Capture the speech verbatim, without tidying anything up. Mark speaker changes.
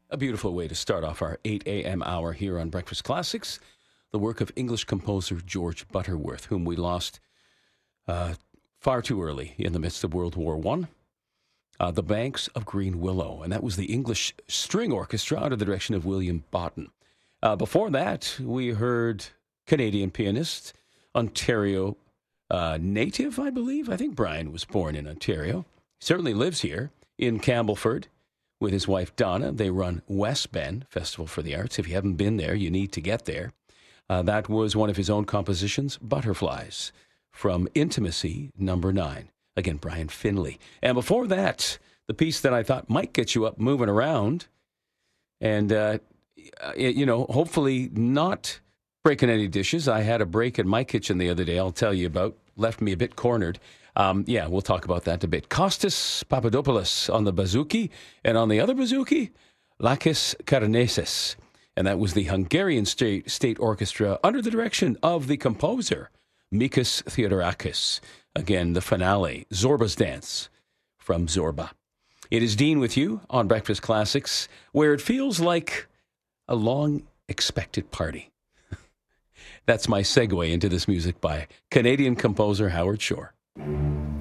Speaker 1: A beautiful way to start off our eight a.m. hour here on Breakfast Classics. The work of English composer George Butterworth, whom we lost uh, far too early in the midst of World War One. Uh, the Banks of Green Willow, and that was the English String Orchestra under the direction of William Boughton. Uh, before that, we heard Canadian pianist, Ontario uh, native, I believe. I think Brian was born in Ontario. He certainly lives here in Campbellford with his wife Donna. They run West Bend Festival for the Arts. If you haven't been there, you need to get there. Uh, that was one of his own compositions, Butterflies, from Intimacy Number Nine. Again, Brian Finley. And before that, the piece that I thought might get you up moving around and, uh, you know, hopefully not breaking any dishes. I had a break in my kitchen the other day, I'll tell you about. Left me a bit cornered. Um, yeah, we'll talk about that a bit. Kostas Papadopoulos on the bouzouki, and on the other bouzouki, Lakis Karnesis. And that was the Hungarian State, State Orchestra under the direction of the composer, Mikis Theodorakis. Again, the finale, Zorba's Dance from Zorba. It is Dean with you on Breakfast Classics, where it feels like a long-expected party. That's my segue into this music by Canadian composer Howard Shore.